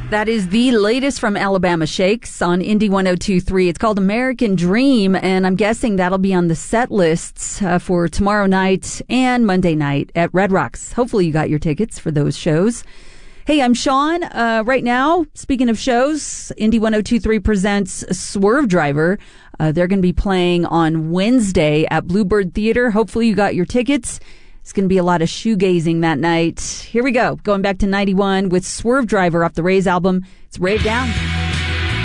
That is the latest from Alabama Shakes on Indy 102.3. It's called American Dream, and I'm guessing that'll be on the set lists for tomorrow night and Monday night at Red Rocks. Hopefully you got your tickets for those shows. Hey, I'm Sean. Right now, speaking of shows, Indy 102.3 presents Swerve Driver. They're going to be playing on Wednesday at Bluebird Theater. Hopefully you got your tickets. It's going to be a lot of shoegazing that night. Here we go. Going back to 91 with Swerve Driver off the Rays album. It's Rave Down.